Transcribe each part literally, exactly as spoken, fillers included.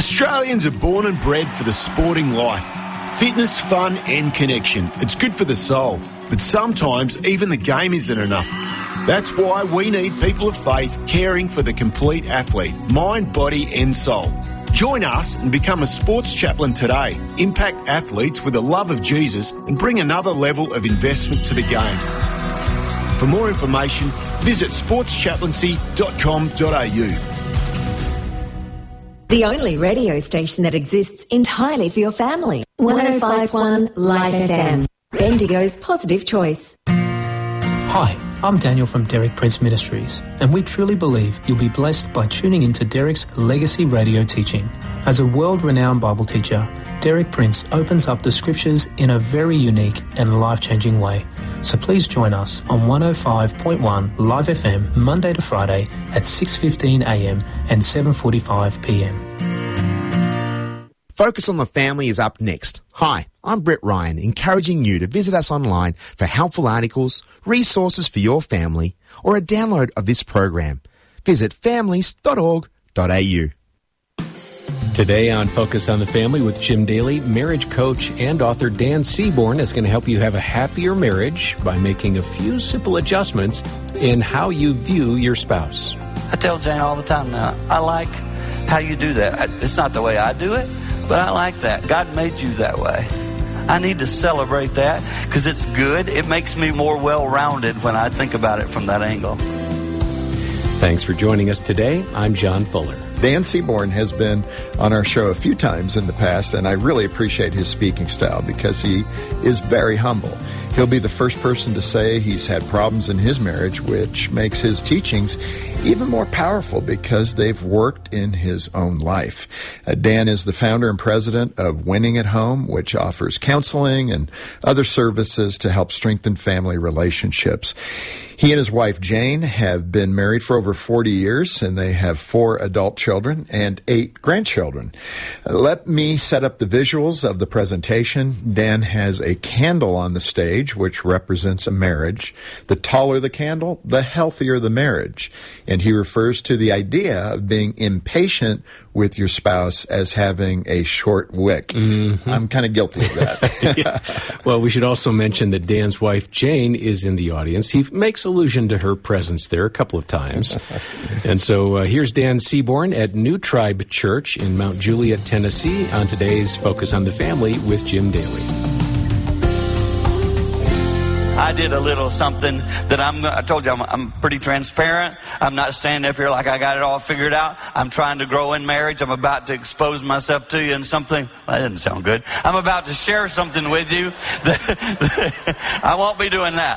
Australians are born and bred for the sporting life. Fitness, fun and connection. It's good for the soul. But sometimes even the game isn't enough. That's why we need people of faith caring for the complete athlete, mind, body and soul. Join us and become a sports chaplain today. Impact athletes with the love of Jesus and bring another level of investment to the game. For more information, visit sports chaplaincy dot com dot a u. The only radio station that exists entirely for your family. one oh five point one Life F M. Bendigo's positive choice. Hi, I'm Daniel from Derek Prince Ministries, and we truly believe you'll be blessed by tuning into Derek's legacy radio teaching. As a world-renowned Bible teacher, Derek Prince opens up the scriptures in a very unique and life-changing way. So please join us on one oh five point one Live F M Monday to Friday at six fifteen a m and seven forty-five p m. Focus on the Family is up next. Hi, I'm Brett Ryan, encouraging you to visit us online for helpful articles, resources for your family, or a download of this program. Visit families dot org dot a u. Today on Focus on the Family with Jim Daly, marriage coach and author Dan Seaborn is going to help you have a happier marriage by making a few simple adjustments in how you view your spouse. I tell Jane all the time now, I like how you do that. It's not the way I do it, but I like that. God made you that way. I need to celebrate that because it's good. It makes me more well-rounded when I think about it from that angle. Thanks for joining us today. I'm John Fuller. Dan Seaborn has been on our show a few times in the past, and I really appreciate his speaking style because he is very humble. He'll be the first person to say he's had problems in his marriage, which makes his teachings even more powerful because they've worked in his own life. Uh, Dan is the founder and president of Winning at Home, which offers counseling and other services to help strengthen family relationships. He and his wife, Jane, have been married for over forty years, and they have four adult children and eight grandchildren. Uh, let me set up the visuals of the presentation. Dan has a candle on the stage, which represents a marriage. The taller the candle, the healthier the marriage. And he refers to the idea of being impatient with your spouse as having a short wick. Mm-hmm. I'm kind of guilty of that. Yeah. Well, we should also mention that Dan's wife, Jane, is in the audience. He makes allusion to her presence there a couple of times. And so uh, here's Dan Seaborn at New Tribe Church in Mount Juliet, Tennessee, on today's Focus on the Family with Jim Daly. I did a little something that I'm, I told you I'm, I'm pretty transparent. I'm not standing up here like I got it all figured out. I'm trying to grow in marriage. I'm about to expose myself to you in something. That didn't sound good. I'm about to share something with you. That, I won't be doing that.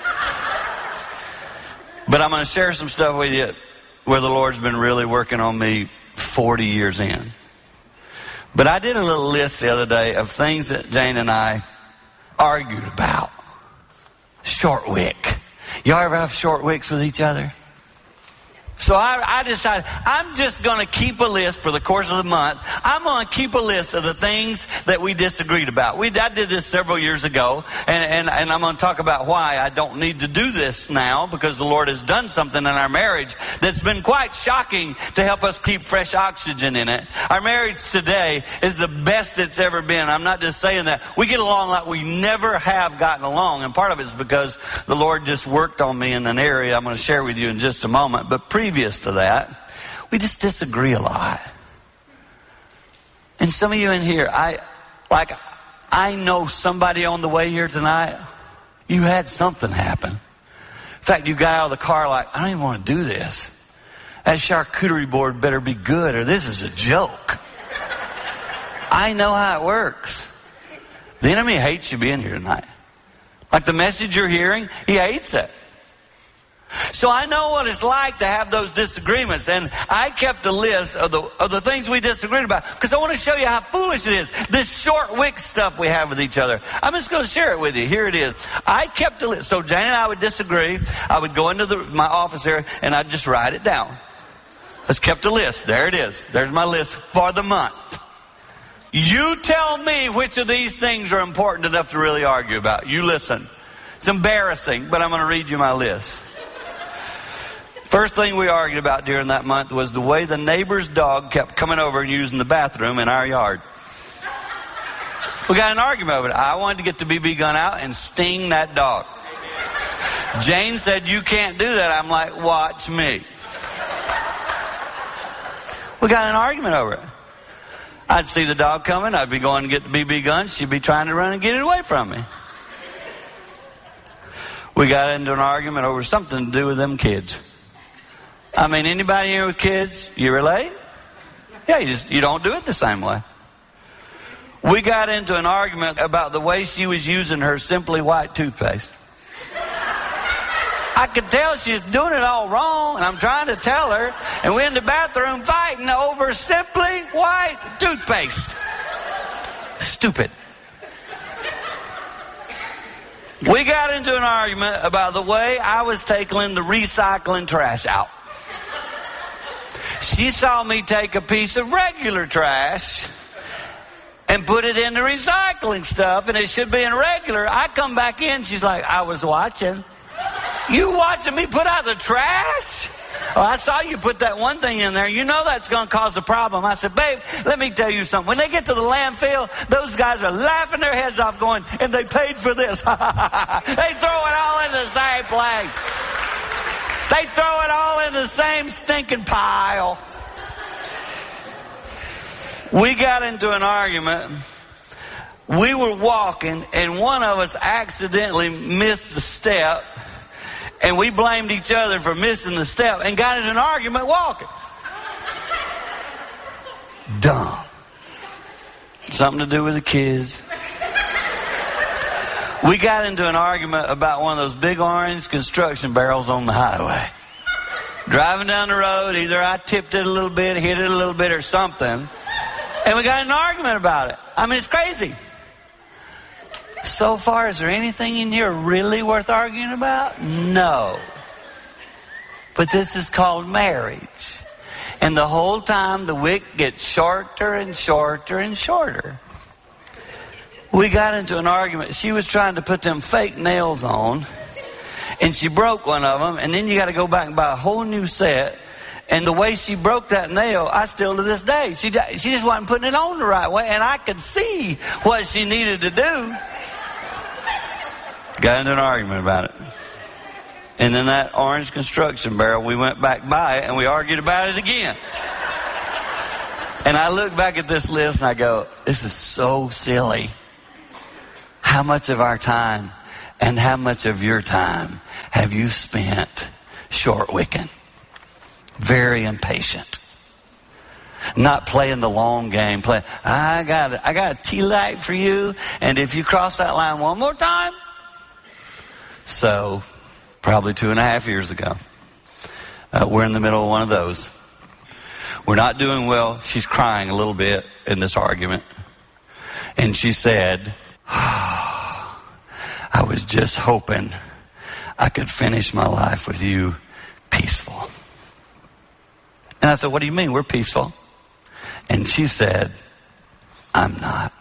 But I'm going to share some stuff with you where the Lord's been really working on me forty years in. But I did a little list the other day of things that Jane and I argued about. Short wick. Y'all ever have short wicks with each other? So I, I decided I'm just going to keep a list for the course of the month. I'm going to keep a list of the things that we disagreed about. We I did this several years ago, and, and, and I'm going to talk about why I don't need to do this now, because the Lord has done something in our marriage that's been quite shocking to help us keep fresh oxygen in it. Our marriage today is the best it's ever been. I'm not just saying that. We get along like we never have gotten along, and part of it is because the Lord just worked on me in an area I'm going to share with you in just a moment. But previous to that, we just disagree a lot. And some of you in here, I like I know somebody on the way here tonight, you had something happen. In fact, you got out of the car like, I don't even want to do this. That charcuterie board better be good or this is a joke. I know how it works. The enemy hates you being here tonight. Like the message you're hearing, he hates it. So I know what it's like to have those disagreements, and I kept a list of the of the things we disagreed about because I want to show you how foolish it is. This short wick stuff we have with each other. I'm just going to share it with you. Here it is. I kept a list. So Jane and I would disagree. I would go into the, my office here, and I'd just write it down. Let's kept a list. There it is. There's my list for the month. You tell me which of these things are important enough to really argue about. You listen. It's embarrassing, but I'm going to read you my list. First thing we argued about during that month was the way the neighbor's dog kept coming over and using the bathroom in our yard. We got in an argument over it. I wanted to get the B B gun out and sting that dog. Jane said, you can't do that. I'm like, watch me. We got in an argument over it. I'd see the dog coming. I'd be going to get the B B gun. She'd be trying to run and get it away from me. We got into an argument over something to do with them kids. I mean, anybody here with kids, you relate? Yeah, you just you don't do it the same way. We got into an argument about the way she was using her Simply White toothpaste. I could tell she was doing it all wrong, and I'm trying to tell her, and we're in the bathroom fighting over Simply White toothpaste. Stupid. We got into an argument about the way I was taking the recycling trash out. She saw me take a piece of regular trash and put it in the recycling stuff, and it should be in regular. I come back in, she's like, I was watching. You watching me put out the trash? Oh, I saw you put that one thing in there. You know that's going to cause a problem. I said, babe, let me tell you something. When they get to the landfill, those guys are laughing their heads off going, and they paid for this. They throw it all in the same place. They throw it all in the same stinking pile. We got into an argument. We were walking, and one of us accidentally missed the step, and we blamed each other for missing the step and got into an argument walking. Dumb. Something to do with the kids. We got into an argument about one of those big orange construction barrels on the highway. Driving down the road, either I tipped it a little bit, hit it a little bit, or something. And we got in an argument about it. I mean, it's crazy. So far, is there anything in here really worth arguing about? No. But this is called marriage. And the whole time, the wick gets shorter and shorter and shorter. We got into an argument. She was trying to put them fake nails on, and she broke one of them, and then you got to go back and buy a whole new set. And the way she broke that nail, I still to this day, she she just wasn't putting it on the right way, and I could see what she needed to do. Got into an argument about it. And then that orange construction barrel, we went back by it, and we argued about it again. And I look back at this list, and I go, this is so silly. How much of our time and how much of your time have you spent short-wicking? Very impatient. Not playing the long game. Play, I got a, I got a tea light for you, and if you cross that line one more time. So, probably two and a half years ago, uh, we're in the middle of one of those. We're not doing well. She's crying a little bit in this argument. And she said, oh, I was just hoping I could finish my life with you peaceful. And I said, what do you mean? We're peaceful. And she said, I'm not.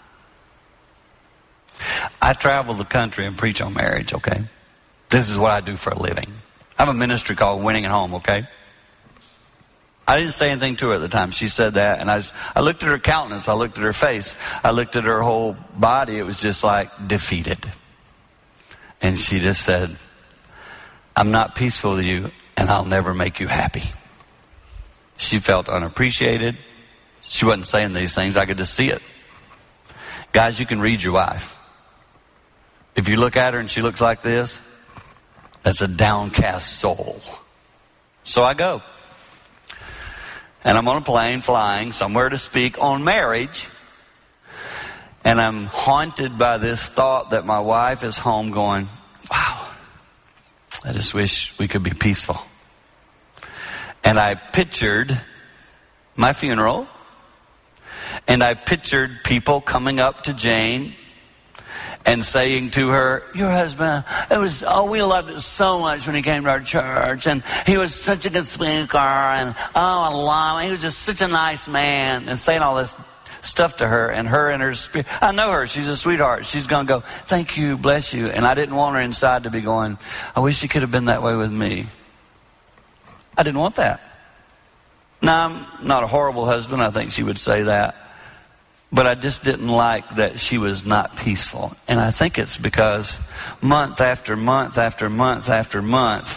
I travel the country and preach on marriage, okay? This is what I do for a living. I have a ministry called Winning at Home, okay? I didn't say anything to her at the time. She said that, and I, was, I looked at her countenance. I looked at her face. I looked at her whole body. It was just like defeated. And she just said, I'm not peaceful with you, and I'll never make you happy. She felt unappreciated. She wasn't saying these things. I could just see it. Guys, you can read your wife. If you look at her and she looks like this, that's a downcast soul. So I go. And I'm on a plane flying somewhere to speak on marriage. And I'm haunted by this thought that my wife is home going, wow, I just wish we could be peaceful. And I pictured my funeral. And I pictured people coming up to Jane and saying to her, your husband, it was, oh, we loved it so much when he came to our church. And he was such a good speaker. And, oh, I love him. He was just such a nice man. And saying all this stuff to her. And her and her spirit. I know her. She's a sweetheart. She's going to go, thank you, bless you. And I didn't want her inside to be going, I wish she could have been that way with me. I didn't want that. Now, I'm not a horrible husband. I think she would say that. But I just didn't like that she was not peaceful. And I think it's because month after month after month after month,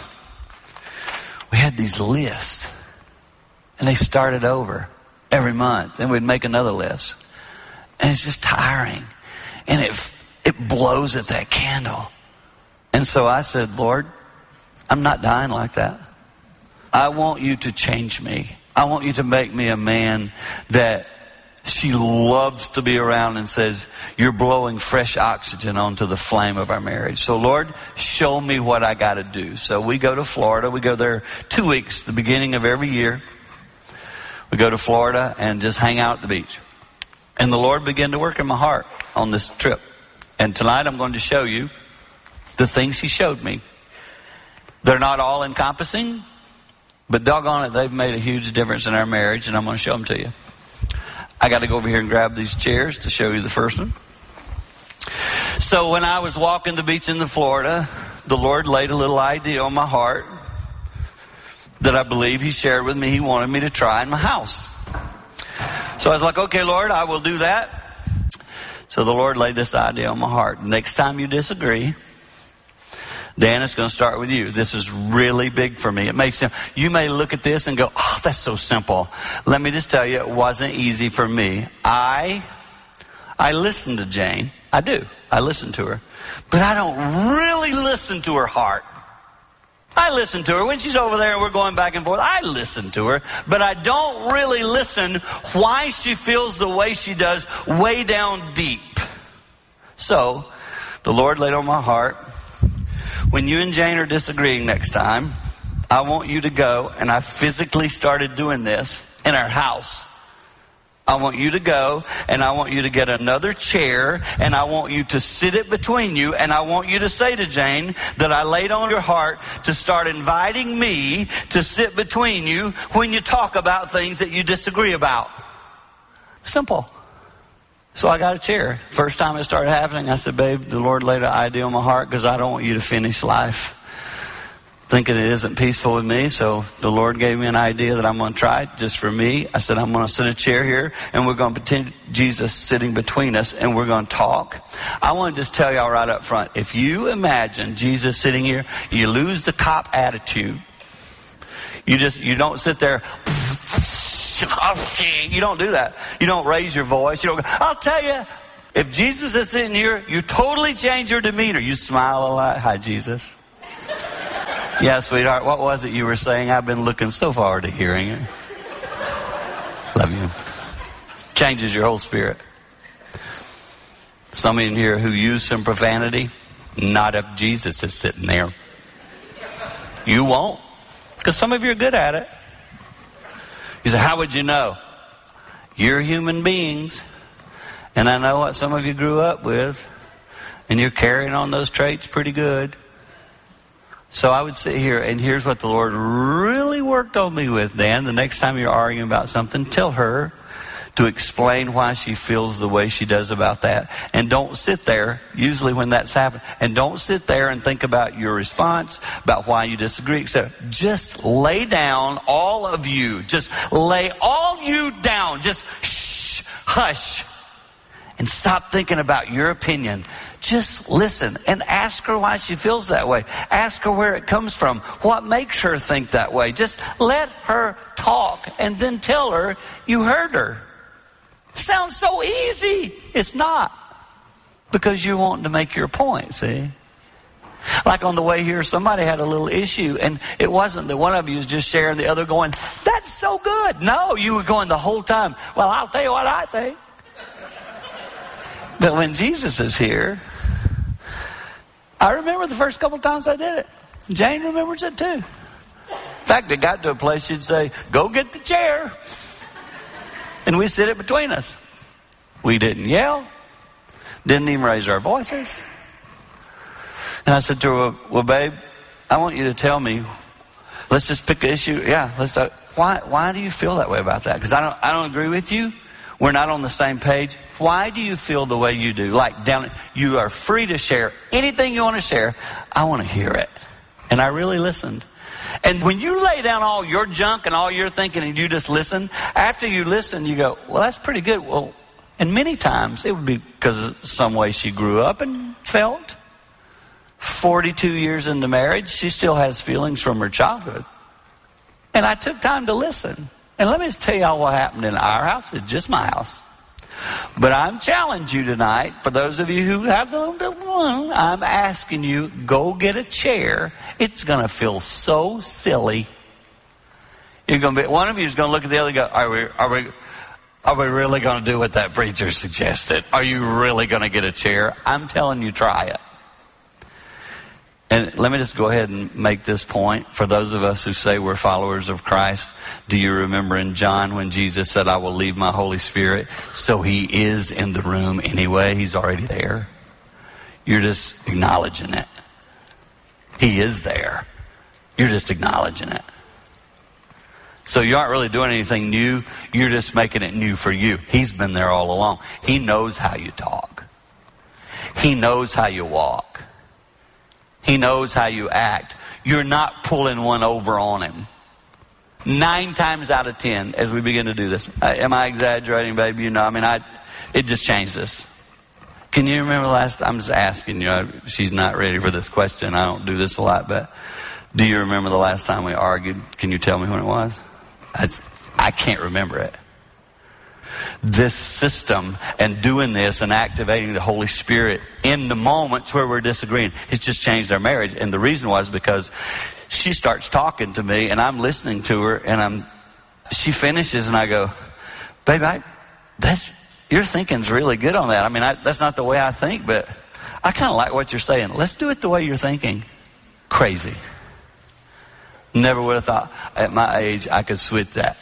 we had these lists. And they started over every month. And we'd make another list. And it's just tiring. And it, it blows at that candle. And so I said, Lord, I'm not dying like that. I want you to change me. I want you to make me a man that she loves to be around and says, you're blowing fresh oxygen onto the flame of our marriage. So Lord, show me what I got to do. So we go to Florida. We go there two weeks, the beginning of every year. We go to Florida and just hang out at the beach. And the Lord began to work in my heart on this trip. And tonight I'm going to show you the things He showed me. They're not all encompassing, but doggone it, they've made a huge difference in our marriage, and I'm going to show them to you. I got to go over here and grab these chairs to show you the first one. So when I was walking the beach in the Florida, the Lord laid a little idea on my heart that I believe He shared with me He wanted me to try in my house. So I was like, okay, Lord, I will do that. So the Lord laid this idea on my heart. Next time you disagree, Dan, it's going to start with you. This is really big for me. It makes sense. You may look at this and go, oh, that's so simple. Let me just tell you, it wasn't easy for me. I, I listen to Jane. I do. I listen to her. But I don't really listen to her heart. I listen to her. When she's over there and we're going back and forth, I listen to her. But I don't really listen why she feels the way she does way down deep. So, the Lord laid on my heart, when you and Jane are disagreeing next time, I want you to go, and I physically started doing this in our house. I want you to go, and I want you to get another chair, and I want you to sit it between you, and I want you to say to Jane that I laid on your heart to start inviting me to sit between you when you talk about things that you disagree about. Simple. So I got a chair. First time it started happening, I said, babe, the Lord laid an idea on my heart because I don't want you to finish life thinking it isn't peaceful with me. So the Lord gave me an idea that I'm going to try just for me. I said, I'm going to sit a chair here and we're going to pretend Jesus sitting between us and we're going to talk. I want to just tell y'all right up front, if you imagine Jesus sitting here, you lose the cop attitude. You just, you don't sit there, you don't do that. You don't raise your voice. You don't go, I'll tell you, if Jesus is sitting here, you totally change your demeanor. You smile a lot. Hi, Jesus. Yeah, sweetheart, what was it you were saying? I've been looking so forward to hearing it. Love you. Changes your whole spirit. Some in here who use some profanity, not if Jesus is sitting there. You won't, because some of you are good at it. You say, how would you know? You're human beings, and I know what some of you grew up with, and you're carrying on those traits pretty good. So I would sit here, and here's what the Lord really worked on me with, Dan. The next time you're arguing about something, tell her to explain why she feels the way she does about that. And don't sit there, usually when that's happened, and don't sit there and think about your response, about why you disagree, et cetera. Just lay down, all of you. Just lay all you down. Just shh, hush, and stop thinking about your opinion. Just listen and ask her why she feels that way. Ask her where it comes from. What makes her think that way? Just let her talk and then tell her you heard her. Sounds so easy. It's not. Because you're wanting to make your point, see? Like on the way here, somebody had a little issue, and it wasn't that one of you was just sharing, the other going, that's so good. No, you were going the whole time, well, I'll tell you what I think. But when Jesus is here, I remember the first couple times I did it. Jane remembers it too. In fact, it got to a place she'd say, go get the chair. And we sit it between us. We didn't yell. Didn't even raise our voices. And I said to her, well, babe, I want you to tell me, let's just pick an issue. Yeah, let's talk. Why, why do you feel that way about that? Because I don't, I don't agree with you. We're not on the same page. Why do you feel the way you do? Like down, you are free to share anything you want to share. I want to hear it. And I really listened. And when you lay down all your junk and all your thinking and you just listen, after you listen, you go, well, that's pretty good. Well, and many times it would be because of some way she grew up and felt. forty-two years into marriage, she still has feelings from her childhood. And I took time to listen. And let me just tell y'all what happened in our house. It's just my house. But I'm challenging you tonight, for those of you who have the little bit, I'm asking you, go get a chair. It's going to feel so silly. You're going to be, one of you is going to look at the other and go, are we, are we, are we really going to do what that preacher suggested? Are you really going to get a chair? I'm telling you, try it. And let me just go ahead and make this point. For those of us who say we're followers of Christ, do you remember in John when Jesus said, I will leave my Holy Spirit? So he is in the room anyway. He's already there. You're just acknowledging it. He is there. You're just acknowledging it. So you aren't really doing anything new. You're just making it new for you. He's been there all along. He knows how you talk. He knows how you walk. He knows how you act. You're not pulling one over on him. Nine times out of ten, as we begin to do this. Uh, am I exaggerating, baby? You know, I mean, I, it just changed this. Can you remember the last, I'm just asking you, I, she's not ready for this question. I don't do this a lot, but do you remember the last time we argued? Can you tell me when it was? That's, I can't remember it. This system and doing this and activating the Holy Spirit in the moments where we're disagreeing, it's just changed our marriage. And the reason was because she starts talking to me and I'm listening to her, and I'm she finishes and I go, babe, I, that's, your thinking's really good on that. I mean, I, that's not the way I think, but I kind of like what you're saying. Let's do it the way you're thinking. Crazy. Never would have thought at my age I could switch that.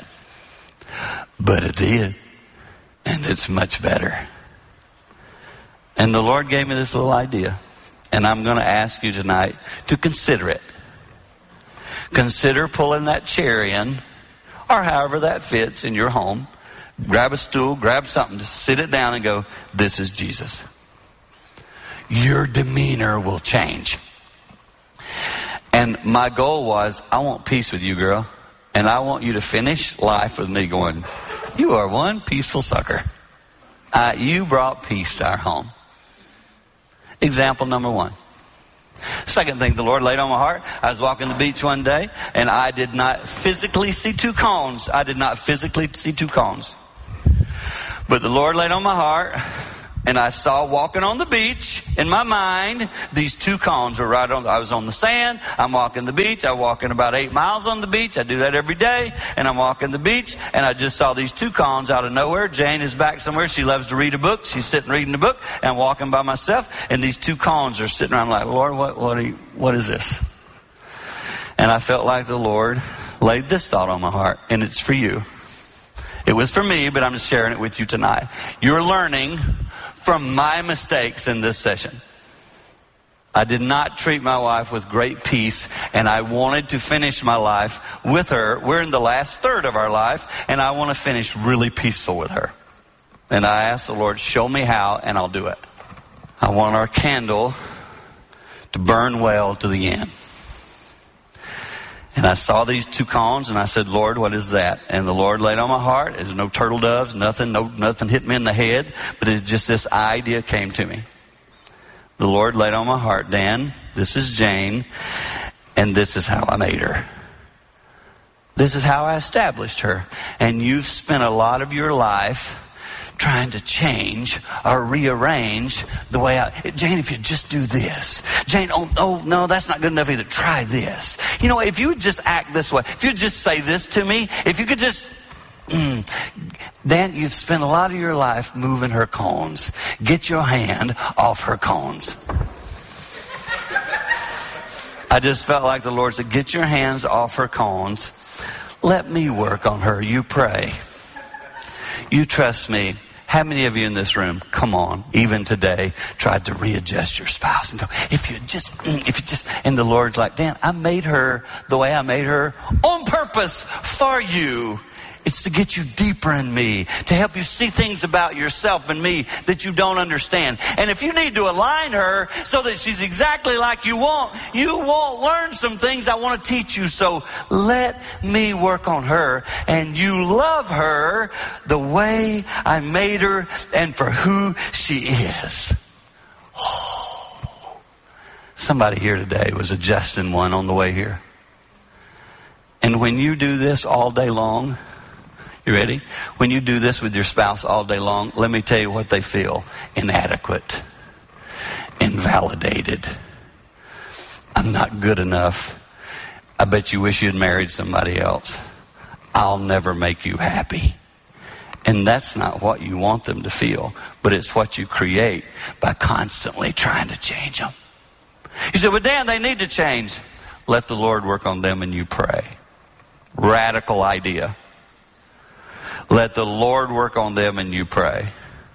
But it did. And it's much better. And the Lord gave me this little idea. And I'm going to ask you tonight to consider it. Consider pulling that chair in, or however that fits in your home. Grab a stool, grab something, just sit it down and go, this is Jesus. Your demeanor will change. And my goal was, I want peace with you, girl. And I want you to finish life with me going, you are one peaceful sucker. Uh, you brought peace to our home. Example number one. Second thing the Lord laid on my heart, I was walking the beach one day and I did not physically see two cones. I did not physically see two cones. But the Lord laid on my heart, and I saw walking on the beach in my mind, these two cones were right on. I was on the sand. I'm walking the beach. I'm walking about eight miles on the beach. I do that every day. And I'm walking the beach, and I just saw these two cones out of nowhere. Jane is back somewhere. She loves to read a book. She's sitting reading a book, and I'm walking by myself, and these two cones are sitting around. I'm like, Lord, what, what, are you, what is this? And I felt like the Lord laid this thought on my heart, and it's for you. It was for me, but I'm just sharing it with you tonight. You're learning from my mistakes in this session. I did not treat my wife with great peace, and I wanted to finish my life with her. We're in the last third of our life, and I want to finish really peaceful with her. And I asked the Lord, show me how, and I'll do it. I want our candle to burn well to the end. And I saw these two cones, and I said, Lord, what is that? And the Lord laid on my heart. There's no turtle doves, nothing, no, nothing hit me in the head. But it just, this idea came to me. The Lord laid on my heart, Dan, this is Jane, and this is how I made her. This is how I established her. And you've spent a lot of your life trying to change or rearrange the way I... Jane, if you just do this. Jane, oh, oh, no, that's not good enough either. Try this. You know, if you would just act this way, if you would just say this to me, if you could just... Mm, Dan, you've spent a lot of your life moving her cones. Get your hand off her cones. I just felt like the Lord said, get your hands off her cones. Let me work on her. You pray. You trust me. How many of you in this room, come on, even today, tried to readjust your spouse and go, if you just, if you just, and the Lord's like, Dan, I made her the way I made her on purpose for you. It's to get you deeper in me, to help you see things about yourself and me that you don't understand. And if you need to align her so that she's exactly like you want, you won't learn some things I want to teach you. So let me work on her, and you love her the way I made her and for who she is. Oh. Somebody here today was adjusting one on the way here. And when you do this all day long, you ready? When you do this with your spouse all day long, let me tell you what they feel. Inadequate. Invalidated. I'm not good enough. I bet you wish you'd married somebody else. I'll never make you happy. And that's not what you want them to feel, but it's what you create by constantly trying to change them. You say, well, Dan, they need to change. Let the Lord work on them and you pray. Radical idea. Let the Lord work on them and you pray.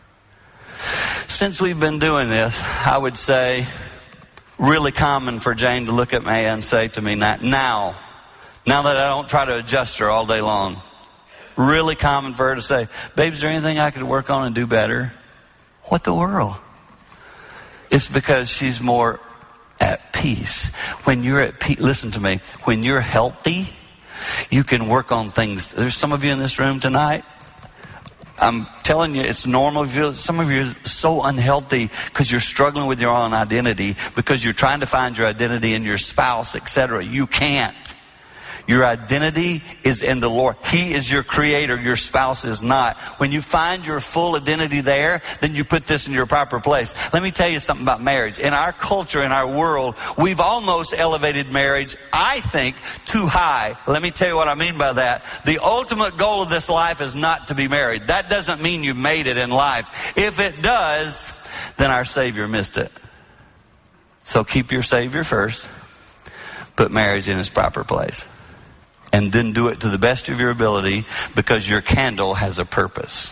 Since we've been doing this, I would say, really common for Jane to look at me and say to me, now, now, now that I don't try to adjust her all day long, really common for her to say, babe, is there anything I could work on and do better? What the world? It's because she's more at peace. When you're at peace, listen to me, when you're healthy, you can work on things. There's some of you in this room tonight. I'm telling you, it's normal. Some of you are so unhealthy because you're struggling with your own identity, because you're trying to find your identity in your spouse, et cetera. You can't. Your identity is in the Lord. He is your creator. Your spouse is not. When you find your full identity there, then you put this in your proper place. Let me tell you something about marriage. In our culture, in our world, we've almost elevated marriage, I think, too high. Let me tell you what I mean by that. The ultimate goal of this life is not to be married. That doesn't mean you made it in life. If it does, then our Savior missed it. So keep your Savior first. Put marriage in its proper place. And then do it to the best of your ability, because your candle has a purpose.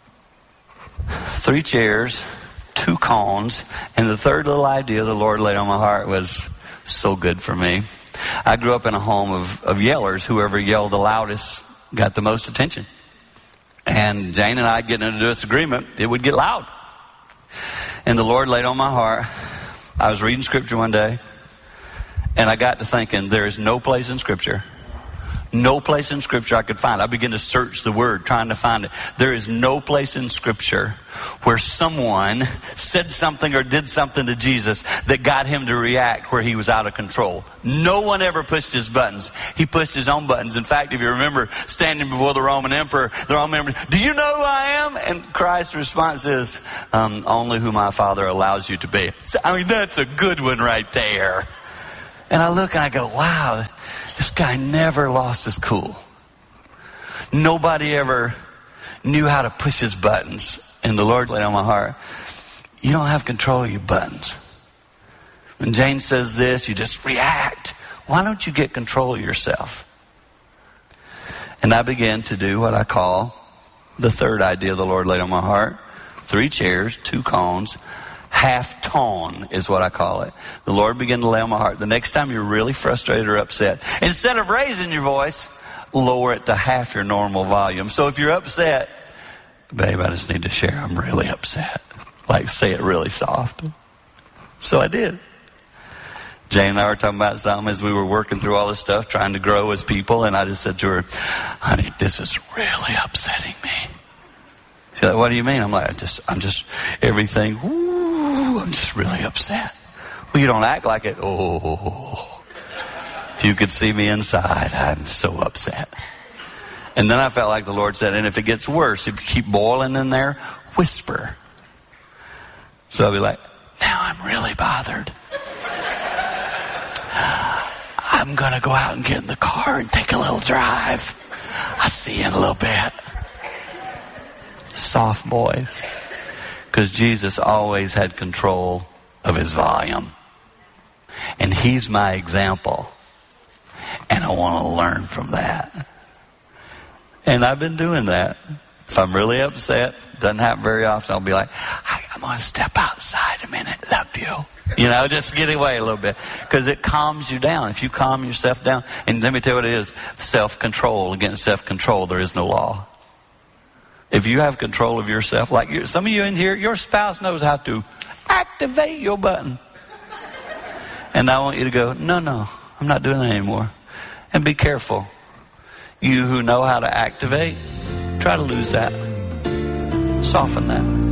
Three chairs, two cones, and the third little idea the Lord laid on my heart was so good for me. I grew up in a home of, of yellers. Whoever yelled the loudest got the most attention. And Jane and I getting into a disagreement, it would get loud. And the Lord laid on my heart, I was reading scripture one day, and I got to thinking, there is no place in scripture No place in Scripture I could find. I began to search the Word, trying to find it. There is no place in Scripture where someone said something or did something to Jesus that got him to react where he was out of control. No one ever pushed his buttons. He pushed his own buttons. In fact, if you remember standing before the Roman emperor, the Roman emperor, do you know who I am? And Christ's response is, um, only who my Father allows you to be. So, I mean, that's a good one right there. And I look and I go, wow, this guy never lost his cool. Nobody ever knew how to push his buttons. And the Lord laid on my heart, you don't have control of your buttons. When Jane says this, you just react. Why don't you get control of yourself? And I began to do what I call the third idea the Lord laid on my heart. Three chairs, two cones. Half tone is what I call it. The Lord began to lay on my heart. The next time you're really frustrated or upset, instead of raising your voice, lower it to half your normal volume. So if you're upset, babe, I just need to share, I'm really upset. Like, say it really soft. So I did. Jane and I were talking about something as we were working through all this stuff, trying to grow as people, and I just said to her, honey, this is really upsetting me. She's like, what do you mean? I'm like, I just, I'm just, everything, woo, I'm just really upset. Well, you don't act like it. Oh, if you could see me inside, I'm so upset. And then I felt like the Lord said, and if it gets worse, if you keep boiling in there, whisper. So I'll be like, now I'm really bothered. I'm going to go out and get in the car and take a little drive. I'll see you in a little bit. Soft voice. Because Jesus always had control of his volume. And he's my example. And I want to learn from that. And I've been doing that. If I'm really upset, doesn't happen very often, I'll be like, I'm going to step outside a minute. Love you. You know, just get away a little bit. Because it calms you down. If you calm yourself down, and let me tell you what it is, self-control. Against self-control, there is no law. If you have control of yourself, like you, some of you in here, your spouse knows how to activate your button. And I want you to go, no, no, I'm not doing that anymore. And be careful. You who know how to activate, try to lose that. Soften that.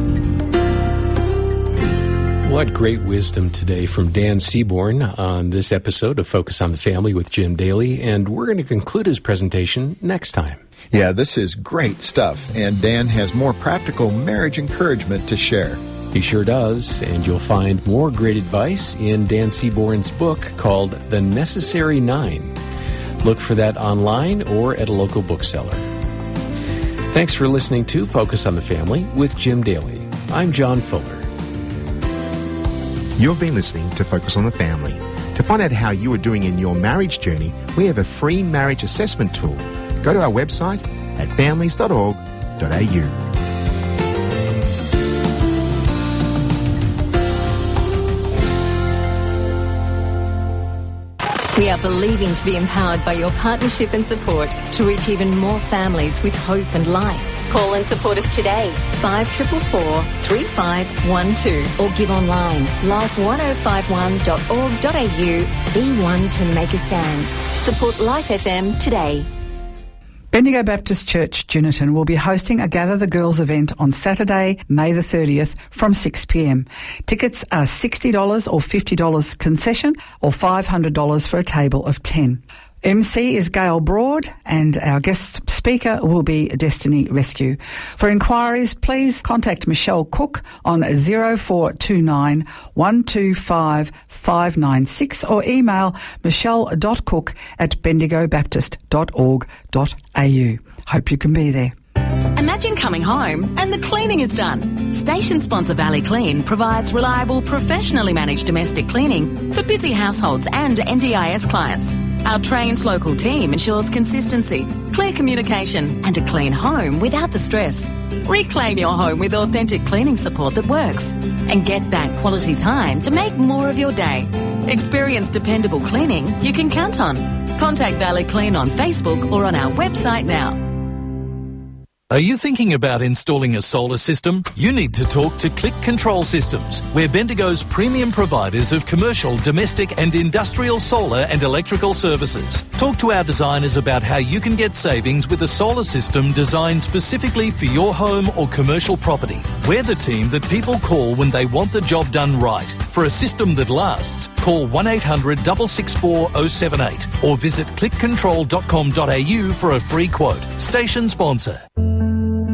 What great wisdom today from Dan Seaborn on this episode of Focus on the Family with Jim Daly. And we're going to conclude his presentation next time. Yeah, this is great stuff. And Dan has more practical marriage encouragement to share. He sure does. And you'll find more great advice in Dan Seaborn's book called The Necessary Nine. Look for that online or at a local bookseller. Thanks for listening to Focus on the Family with Jim Daly. I'm John Fuller. You've been listening to Focus on the Family. To find out how you are doing in your marriage journey, we have a free marriage assessment tool. Go to our website at families dot org dot a u. We are believing to be empowered by your partnership and support to reach even more families with hope and life. Call and support us today, five four four four, three five one two, or give online, life ten fifty-one dot org dot a u. Be one to make a stand. Support Life F M today. Bendigo Baptist Church, Juniton, will be hosting a Gather the Girls event on Saturday, May the thirtieth from six p m. Tickets are sixty dollars or fifty dollars concession or five hundred dollars for a table of ten. M C is Gail Broad and our guest speaker will be Destiny Rescue. For inquiries, please contact Michelle Cook on zero four two nine, one two five, five nine six or email michelle dot cook at bendigo baptist dot org dot a u. Hope you can be there. Imagine coming home and the cleaning is done. Station sponsor Valley Clean provides reliable, professionally managed domestic cleaning for busy households and N D I S clients. Our trained local team ensures consistency, clear communication and a clean home without the stress. Reclaim your home with authentic cleaning support that works and get that quality time to make more of your day. Experience dependable cleaning you can count on. Contact Valley Clean on Facebook or on our website now. Are you thinking about installing a solar system? You need to talk to Click Control Systems. We're Bendigo's premium providers of commercial, domestic and industrial solar and electrical services. Talk to our designers about how you can get savings with a solar system designed specifically for your home or commercial property. We're the team that people call when they want the job done right. For a system that lasts, call one eight hundred, six six four, zero seven eight or visit click control dot com dot a u for a free quote. Station sponsor.